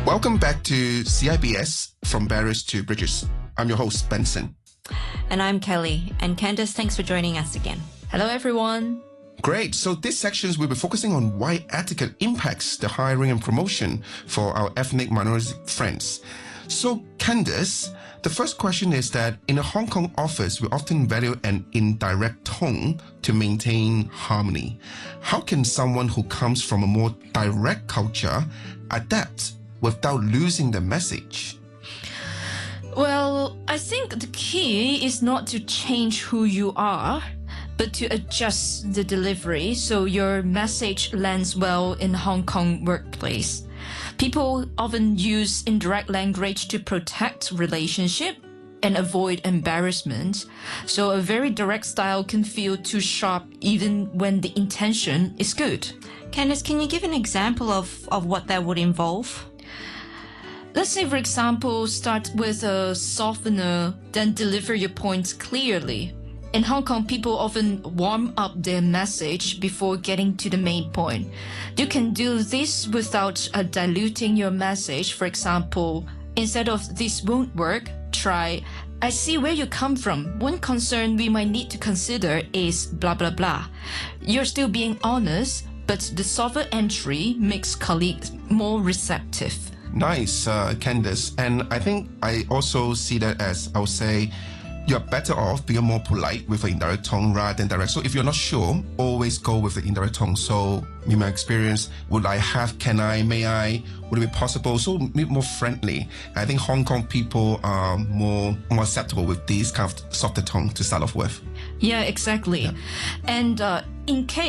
Welcome back to CIBS From Barriers to Bridges. I'm your host, Benson. And I'm Kelly. And Candace, thanks for joining us again. Hello, everyone. Great. So this section we'll be focusing on why etiquette impacts the hiring and promotion for our ethnic minority friends. So Candace, the first question is that in a Hong Kong office, we often value an indirect tone to maintain harmony. How can someone who comes from a more direct culture adapt without losing the message? Well, I think the key is not to change who you are, but to adjust the delivery so your message lands well in Hong Kong workplace. People often use indirect language to protect relationship and avoid embarrassment. So a very direct style can feel too sharp even when the intention is good. Candace, can you give an example of what that would involve? Let's say, for example, start with a softener, then deliver your points clearly. In Hong Kong, people often warm up their message before getting to the main point. You can do this without diluting your message. For example, instead of "this won't work," try "I see where you come from. One concern we might need to consider is blah blah blah." You're still being honest, but the softer entry makes colleagues more receptive. Nice, Candace. And I think I also see that as, I would say, you're better off being more polite with an indirect tone rather than direct. So if you're not sure, always go with the indirect tone. So in my experience, would I have, can I, may I, would it be possible? So more friendly. I think Hong Kong people are more acceptable with these kind of softer tone to start off with. Yeah, exactly. Yeah. And in case